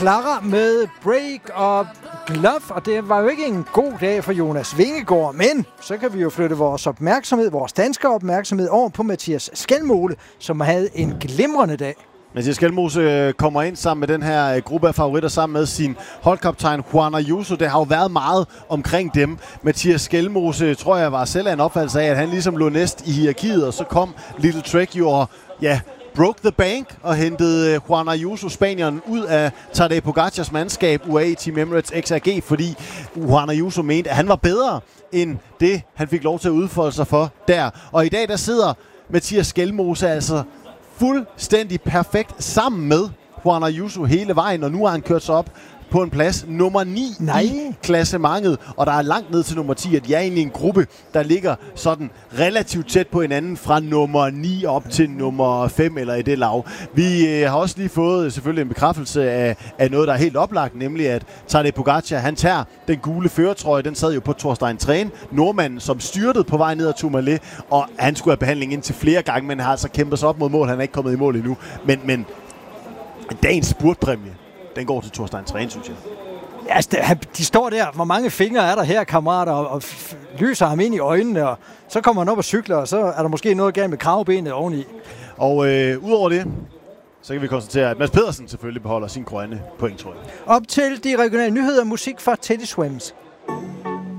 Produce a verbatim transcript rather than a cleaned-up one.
Clara med Break og Glove, og det var jo ikke en god dag for Jonas Vingegaard, men så kan vi jo flytte vores opmærksomhed, vores danske opmærksomhed over på Mathias Skelmose, som havde en glimrende dag. Mathias Skelmose kommer ind sammen med den her gruppe af favoritter, sammen med sin holdkaptajn Juan Ayuso. Det har jo været meget omkring dem. Mathias Skelmose, tror jeg, var selv af en opfattelse af, at han ligesom lå næst i hierarkiet, og så kom Little Trek jo og, ja, broke the bank og hentede Juan Ayuso, Spanieren, ud af Tadej Pogacars mandskab, U A E Team Emirates X R G, fordi Juan Ayuso mente, at han var bedre end det, han fik lov til at udfolde sig for der. Og i dag, der sidder Mathias Skelmose altså fuldstændig perfekt sammen med Juan Ayuso hele vejen, og nu har han kørt sig op på en plads nummer ni Nej. i klassementet, og der er langt ned til nummer ti, at de er egentlig en gruppe, der ligger sådan relativt tæt på hinanden fra nummer ni op til nummer fem eller i det lav. Vi øh, har også lige fået selvfølgelig en bekræftelse af, af noget, der er helt oplagt, nemlig at Tadej Pogacar, han tager den gule førertrøje, den sad jo på Thorstein Træn, nordmanden, som styrtede på vej ned ad Tourmalet, og han skulle have behandling indtil flere gange, men har altså kæmpet sig op mod mål, han er ikke kommet i mål endnu, men, men dagens spurtpræmie, den går til Thorstein Træn, synes jeg. Ja, de står der. Hvor mange fingre er der her, kammerater, og, og lyser ham ind i øjnene, og så kommer han op og cykler, og så er der måske noget galt med kravbenet oveni. Og øh, udover det, så kan vi konstatere, at Mads Pedersen selvfølgelig beholder sin grønne point, tror jeg. Op til de regionale nyheder, musik fra Teddy Swims.